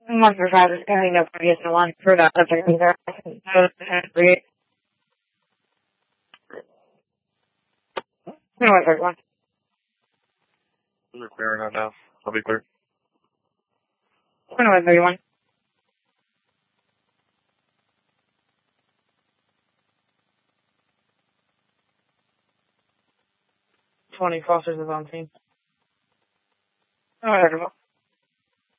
One for five is carrying no previous and one for that subject either. Read. No, third one. We're clearing out now. I'll be clear. No, 31. 20 Foster's is on team. No, 31.